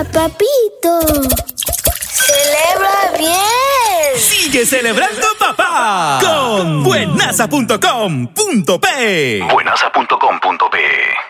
papito! ¡Celebra bien! ¡Sigue celebrando papá! Con buenaza.com.pe. Buenaza.com.pe